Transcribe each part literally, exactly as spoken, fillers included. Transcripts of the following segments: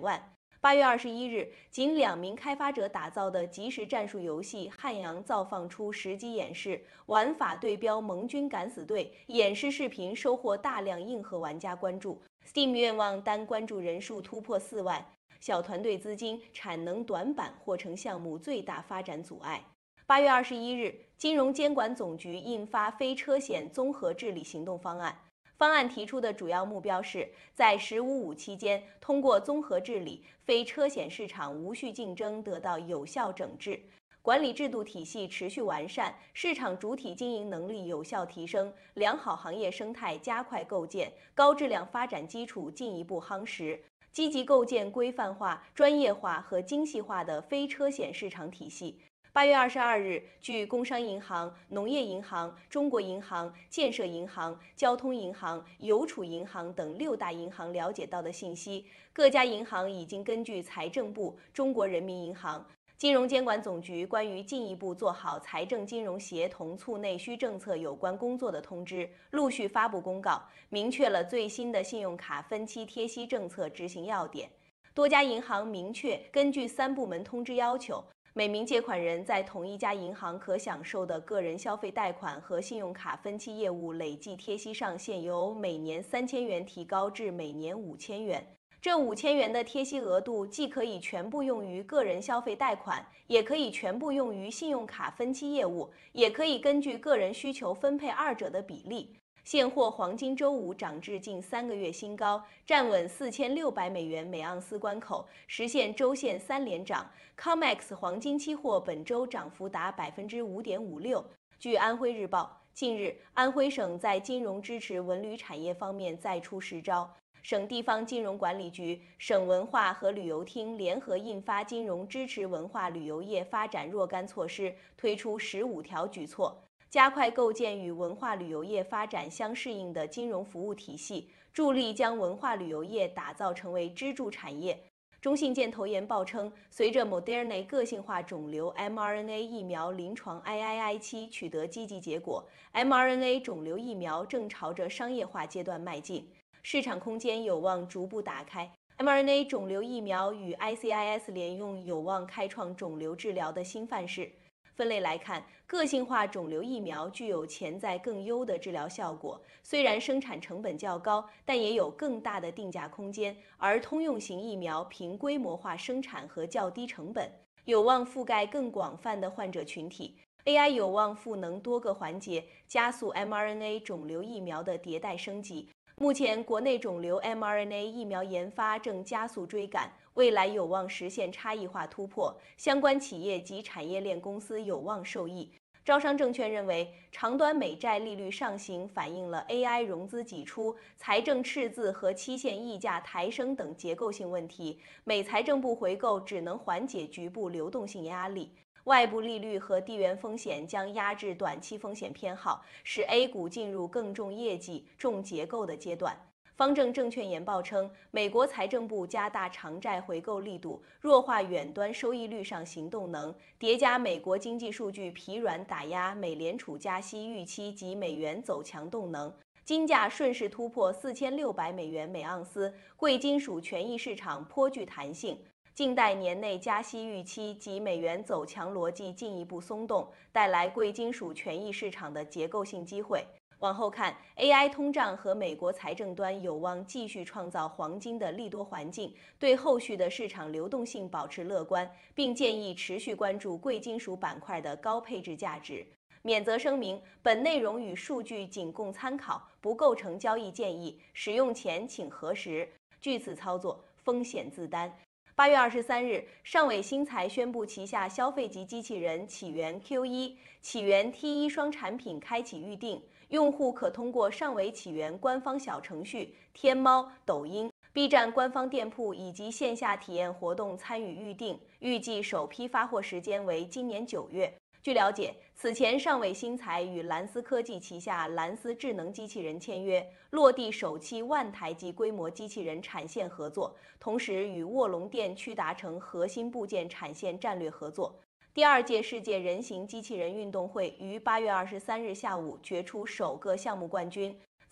万。八月二十一日，仅两名开发者打造的即时战术游戏《汉阳造》放出实机演示，玩法对标盟军敢死队。演示视频收获大量硬核玩家关注 ，Steam 愿望单关注人数突破四万。小团队资金、产能短板或成项目最大发展阻碍。八月二十一日，金融监管总局印发非车险综合治理行动方案。方案提出的主要目标是在“十五五”期间，通过综合治理，非车险市场无序竞争得到有效整治，管理制度体系持续完善，市场主体经营能力有效提升，良好行业生态加快构建，高质量发展基础进一步夯实，积极构建规范化、专业化和精细化的非车险市场体系。八月二十二日，据工商银行、农业银行、中国银行、建设银行、交通银行、邮储银行等六大银行了解到的信息，各家银行已经根据财政部、中国人民银行、金融监管总局关于进一步做好财政金融协同促内需政策有关工作的通知，陆续发布公告，明确了最新的信用卡分期贴息政策执行要点。多家银行明确根据三部门通知要求，每名借款人在同一家银行可享受的个人消费贷款和信用卡分期业务累计贴息上限由每年三千元提高至每年五千元。这五千元的贴息额度既可以全部用于个人消费贷款，也可以全部用于信用卡分期业务，也可以根据个人需求分配二者的比例。现货黄金周五涨至近三个月新高，站稳四千六百美元每盎司关口，实现周线三连涨。C O M E X 黄金期货本周涨幅达百分之五点五六。据安徽日报，近日安徽省在金融支持文旅产业方面再出实招。省地方金融管理局、省文化和旅游厅联合印发《金融支持文化旅游业发展若干措施》，推出十五条举措，加快构建与文化旅游业发展相适应的金融服务体系，助力将文化旅游业打造成为支柱产业。中信建投研报称，随着 Moderna 个性化肿瘤 mRNA 疫苗临床 I I I 期取得积极结果 ，mRNA 肿瘤疫苗正朝着商业化阶段迈进，市场空间有望逐步打开。mRNA 肿瘤疫苗与 I C I S 联用有望开创肿瘤治疗的新范式。分类来看，个性化肿瘤疫苗具有潜在更优的治疗效果，虽然生产成本较高，但也有更大的定价空间。而通用型疫苗凭规模化生产和较低成本，有望覆盖更广泛的患者群体。A I 有望赋能多个环节，加速 mRNA 肿瘤疫苗的迭代升级。目前，国内肿瘤 mRNA 疫苗研发正加速追赶，未来有望实现差异化突破，相关企业及产业链公司有望受益。招商证券认为，长短美债利率上行反映了 A I 融资挤出、财政赤字和期限溢价抬升等结构性问题，美财政部回购只能缓解局部流动性压力。外部利率和地缘风险将压制短期风险偏好，使 A 股进入更重业绩、重结构的阶段。方正证券研报称，美国财政部加大长债回购力度，弱化远端收益率上行动能，叠加美国经济数据疲软打压美联储加息预期及美元走强动能。金价顺势突破四千六百美元每盎司，贵金属权益市场颇具弹性。静待年内加息预期及美元走强逻辑进一步松动，带来贵金属权益市场的结构性机会。往后看 ，A I 通胀和美国财政端有望继续创造黄金的利多环境，对后续的市场流动性保持乐观，并建议持续关注贵金属板块的高配置价值。免责声明：本内容与数据仅供参考，不构成交易建议，使用前请核实。据此操作，风险自担。八月二十三日，上伟新材宣布旗下消费级机器人起源 Q 一、起源 T 一双产品开启预定，用户可通过上伟起源官方小程序、天猫、抖音、B 站官方店铺以及线下体验活动参与预定，预计首批发货时间为今年九月。据了解，此前上伟新材与蓝思科技旗下蓝思智能机器人签约，落地首期万台级规模机器人产线合作，同时与卧龙电驱达成核心部件产线战略合作。第二届世界人形机器人运动会于八月二十三日下午决出首个项目冠军。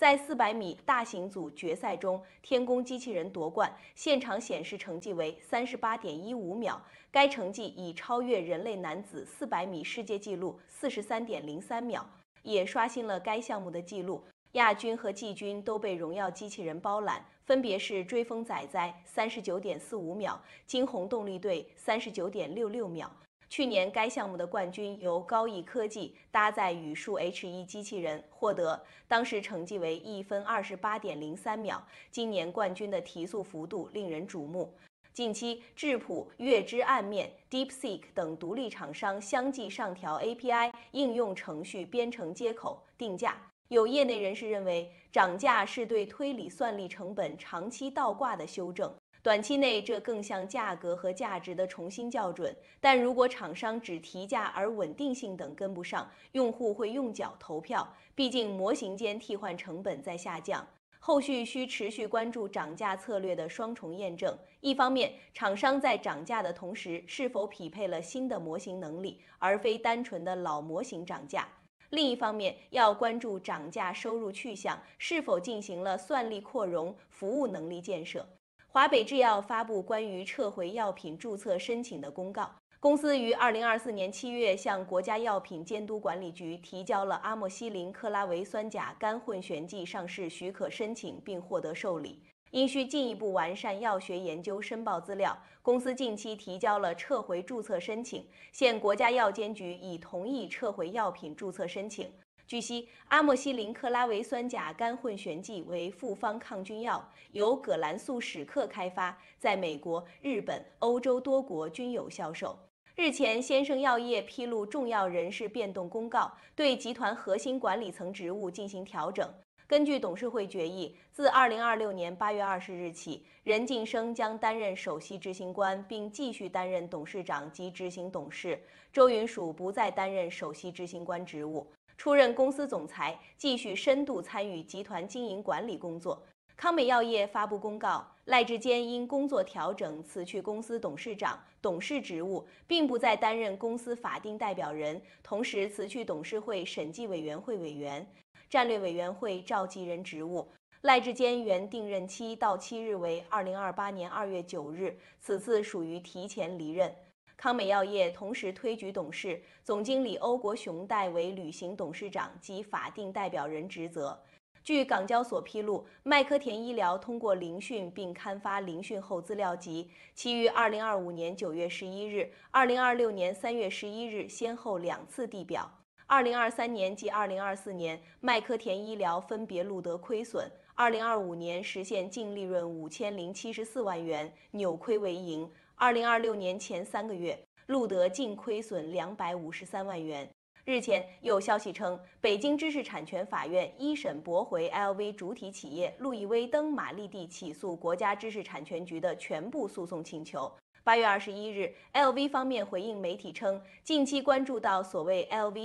在四百米大型组决赛中，天宫机器人夺冠，现场显示成绩为三十八点一五秒，该成绩已超越人类男子四百米世界纪录四十三点零三秒，也刷新了该项目的纪录。亚军和季军都被荣耀机器人包揽，分别是追风仔仔三十九点四五秒，惊鸿动力队三十九点六六秒。去年该项目的冠军由高毅科技搭载宇树 H 一 机器人获得，当时成绩为一分二十八点零三秒。今年冠军的提速幅度令人瞩目。近期，智谱、月之暗面、DeepSeek 等独立厂商相继上调 A P I 应用程序编程接口定价。有业内人士认为，涨价是对推理算力成本长期倒挂的修正，短期内这更像价格和价值的重新校准。但如果厂商只提价而稳定性等跟不上，用户会用脚投票，毕竟模型间替换成本在下降。后续需持续关注涨价策略的双重验证，一方面，厂商在涨价的同时是否匹配了新的模型能力，而非单纯的老模型涨价。另一方面，要关注涨价收入去向是否进行了算力扩容、服务能力建设。华北制药发布关于撤回药品注册申请的公告，公司于二零二四年七月向国家药品监督管理局提交了阿莫西林克拉维酸钾干混悬剂上市许可申请，并获得受理。因需进一步完善药学研究申报资料，公司近期提交了撤回注册申请，现国家药监局已同意撤回药品注册申请。据悉，阿莫西林克拉维酸钾干混悬剂为复方抗菌药，由葛兰素史克开发，在美国、日本、欧洲多国均有销售。日前，先生药业披露重要人事变动公告，对集团核心管理层职务进行调整。根据董事会决议，自二零二六年八月二十日起，任晋生将担任首席执行官，并继续担任董事长及执行董事；周云蜀不再担任首席执行官职务，出任公司总裁，继续深度参与集团经营管理工作。康美药业发布公告，赖志坚因工作调整辞去公司董事长、董事职务，并不再担任公司法定代表人，同时辞去董事会审计委员会委员、战略委员会召集人职务。赖志坚原定任期到期日为二零二八年二月九日，此次属于提前离任。康美药业同时推举董事、总经理欧国雄代为履行董事长及法定代表人职责。据港交所披露，麦科田医疗通过聆讯并刊发聆讯后资料集，其于二零二五年九月十一日、二零二六年三月十一日先后两次递表。二零二三年及二零二四年，麦科田医疗分别录得亏损。二零二五年实现净利润五千零七十四万元，扭亏为盈。二零二六年前三个月，录得净亏损两百五十三万元。日前有消息称，北京知识产权法院一审驳回 L V 主体企业路易威登玛丽蒂起诉国家知识产权局的全部诉讼请求。八月二十一日 ，L V 方面回应媒体称，近期关注到所谓 L V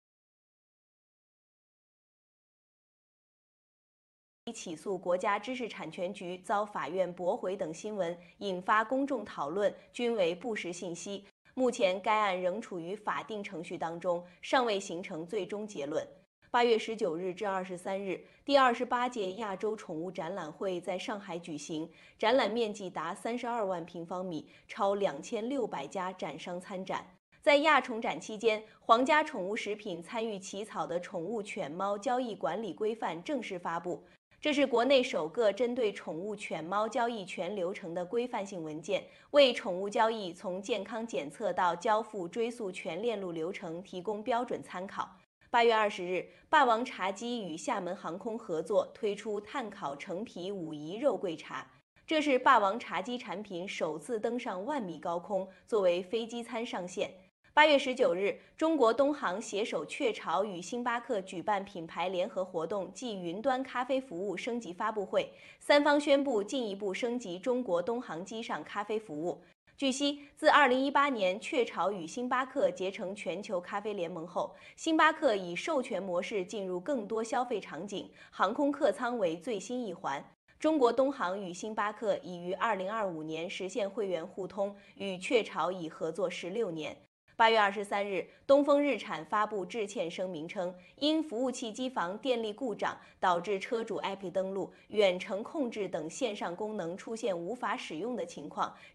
起诉国家知识产权局遭法院驳回等新闻引发公众讨论，均为不实信息。目前该案仍处于法定程序当中，尚未形成最终结论。八月十九日至二十三日，第二十八届亚洲宠物展览会在上海举行，展览面积达三十二万平方米，超两千六百家展商参展。在亚宠展期间，皇家宠物食品参与起草的宠物犬猫交易管理规范正式发布。这是国内首个针对宠物犬猫交易全流程的规范性文件，为宠物交易从健康检测到交付追溯全链路流程提供标准参考。八月二十日，霸王茶姬与厦门航空合作推出碳烤橙皮武夷肉桂茶，这是霸王茶姬产品首次登上万米高空，作为飞机餐上线。八月十九日，中国东航携手雀巢与星巴克举办品牌联合活动暨云端咖啡服务升级发布会，三方宣布进一步升级中国东航机上咖啡服务。据悉，自二零一八年雀巢与星巴克结成全球咖啡联盟后，星巴克以授权模式进入更多消费场景，航空客舱为最新一环。中国东航与星巴克已于二零二五年实现会员互通，与雀巢已合作十六年。 八月二十三日，东风日产发布致歉声明称，因服务器机房电力故障导致车主 I P 登录、远程控制等线上功能出现无法使用的情况。